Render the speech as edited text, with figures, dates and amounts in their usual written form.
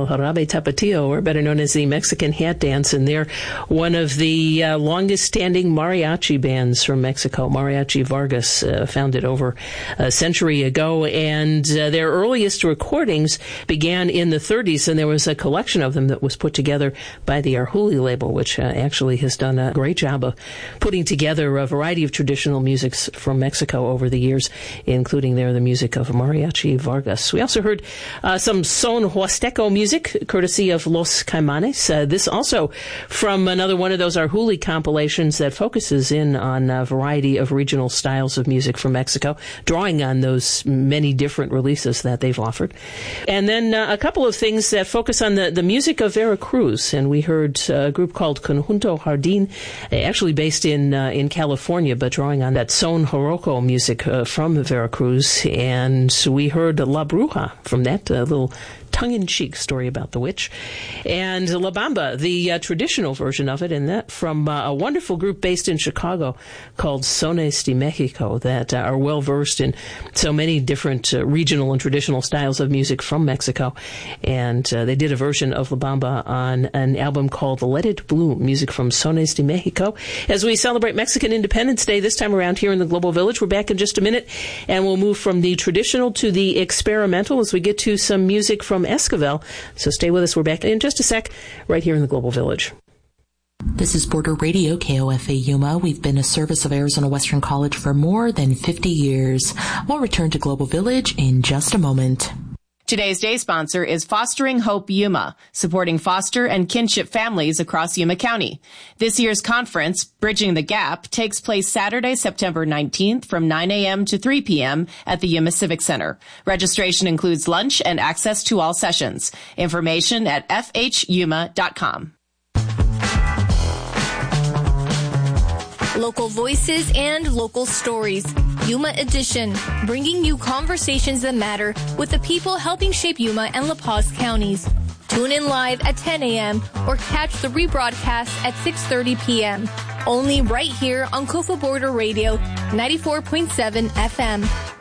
El Jarabe Tapatio, or better known as the Mexican Hat Dance, and they're one of the longest-standing mariachi bands from Mexico. Mariachi Vargas, founded over a century ago, and their earliest recordings began in the 30s, and there was a collection of them that was put together by the Arjuli label, which actually has done a great job of putting together a variety of traditional musics from Mexico over the years, including the music of Mariachi Vargas. We also heard some son huasteco music, courtesy of Los Caimanes. This also from another one of those Arjuli compilations that focuses in on a variety of regional styles of music from Mexico, drawing on those many different releases that they've offered. And then a couple of things that focus on the music of Veracruz. And we heard a group called Conjunto Jardín, actually based in California, but drawing on that son joroco music from Veracruz. And we heard La Bruja from that little tongue-in-cheek story about the witch, and La Bamba, the traditional version of it, and that from a wonderful group based in Chicago called Sones de Mexico that are well-versed in so many different regional and traditional styles of music from Mexico. And they did a version of La Bamba on an album called Let It Bloom, music from Sones de Mexico. As we celebrate Mexican Independence Day this time around here in the Global Village, we're back in just a minute, and we'll move from the traditional to the experimental as we get to some music from Esquivel. So stay with us. We're back in just a sec right here in the Global Village. This is Border Radio, KOFA Yuma. We've been a service of Arizona Western College for more than 50 years. We'll return to Global Village in just a moment. Today's day sponsor is Fostering Hope Yuma, supporting foster and kinship families across Yuma County. This year's conference, Bridging the Gap, takes place Saturday, September 19th from 9 a.m. to 3 p.m. at the Yuma Civic Center. Registration includes lunch and access to all sessions. Information at fhyuma.com. Local voices and local stories. Yuma Edition, bringing you conversations that matter with the people helping shape Yuma and La Paz counties. Tune in live at 10 a.m. or catch the rebroadcast at 6:30 p.m. Only right here on Kofa Border Radio 94.7 FM.